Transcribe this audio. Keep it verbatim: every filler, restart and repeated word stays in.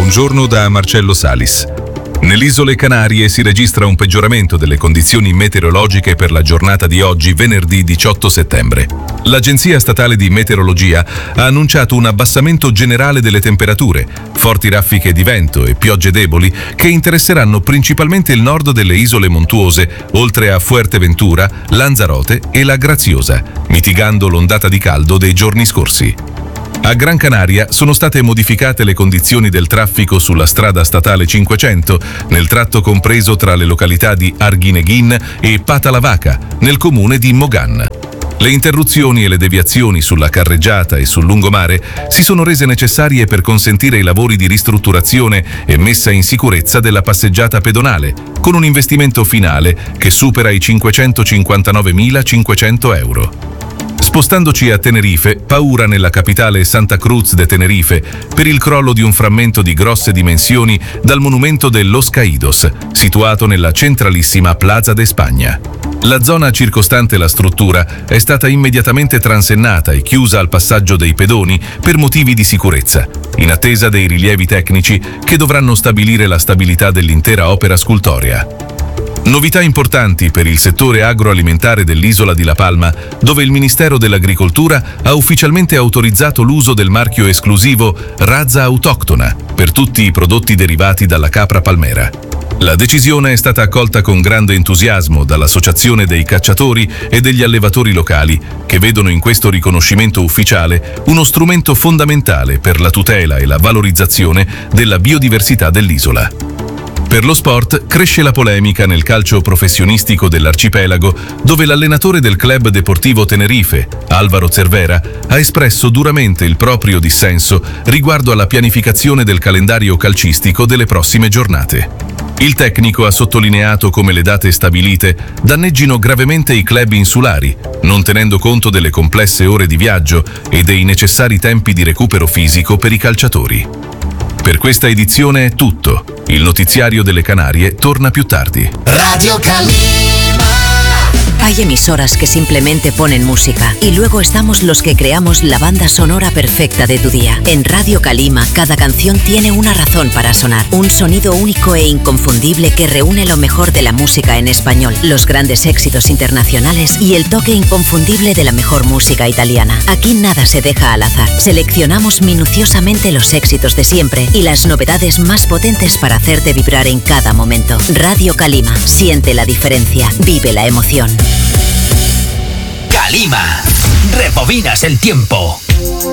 buongiorno da Marcello Salis. Nelle isole Canarie si registra un peggioramento delle condizioni meteorologiche per la giornata di oggi, venerdì diciotto settembre. L'Agenzia Statale di Meteorologia ha annunciato un abbassamento generale delle temperature, forti raffiche di vento e piogge deboli che interesseranno principalmente il nord delle isole montuose, oltre a Fuerteventura, Lanzarote e la Graziosa, mitigando l'ondata di caldo dei giorni scorsi. A Gran Canaria sono state modificate le condizioni del traffico sulla strada statale cinquecento, nel tratto compreso tra le località di Arguineguín e Patalavaca, nel comune di Mogán. Le interruzioni e le deviazioni sulla carreggiata e sul lungomare si sono rese necessarie per consentire i lavori di ristrutturazione e messa in sicurezza della passeggiata pedonale, con un investimento finale che supera i cinquecentocinquantanovemilacinquecento euro. Spostandoci a Tenerife, paura nella capitale Santa Cruz de Tenerife per il crollo di un frammento di grosse dimensioni dal monumento de Los Caídos, situato nella centralissima Plaza de España. La zona circostante la struttura è stata immediatamente transennata e chiusa al passaggio dei pedoni per motivi di sicurezza, in attesa dei rilievi tecnici che dovranno stabilire la stabilità dell'intera opera scultorea. Novità importanti per il settore agroalimentare dell'isola di La Palma, dove il Ministero dell'Agricoltura ha ufficialmente autorizzato l'uso del marchio esclusivo Raza Autoctona per tutti i prodotti derivati dalla capra palmera. La decisione è stata accolta con grande entusiasmo dall'Associazione dei cacciatori e degli allevatori locali, che vedono in questo riconoscimento ufficiale uno strumento fondamentale per la tutela e la valorizzazione della biodiversità dell'isola. Per lo sport cresce la polemica nel calcio professionistico dell'arcipelago, dove l'allenatore del Club Deportivo Tenerife, Álvaro Cervera, ha espresso duramente il proprio dissenso riguardo alla pianificazione del calendario calcistico delle prossime giornate. Il tecnico ha sottolineato come le date stabilite danneggino gravemente i club insulari, non tenendo conto delle complesse ore di viaggio e dei necessari tempi di recupero fisico per i calciatori. Per questa edizione è tutto. Il notiziario delle Canarie torna più tardi. Radio Calima. Hay emisoras que simplemente ponen música y luego estamos los que creamos la banda sonora perfecta de tu día. En Radio Calima, cada canción tiene una razón para sonar. Un sonido único e inconfundible que reúne lo mejor de la música en español, los grandes éxitos internacionales y el toque inconfundible de la mejor música italiana. Aquí nada se deja al azar. Seleccionamos minuciosamente los éxitos de siempre y las novedades más potentes para hacerte vibrar en cada momento. Radio Calima. Siente la diferencia. Vive la emoción. Calima. Rebobinas el tiempo.